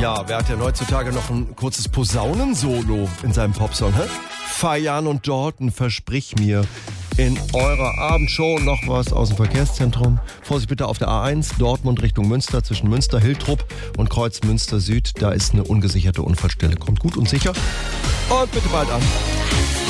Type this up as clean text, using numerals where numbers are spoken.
Ja, wer hat denn heutzutage noch ein kurzes Posaunensolo in seinem Popsong, hä? Feiern und Dalton, versprich mir in eurer Abendshow noch was aus dem Verkehrszentrum. Vorsicht bitte auf der A1, Dortmund Richtung Münster, zwischen Münster-Hiltrup und Kreuz Münster-Süd. Da ist eine ungesicherte Unfallstelle. Kommt gut und sicher und bitte bald an.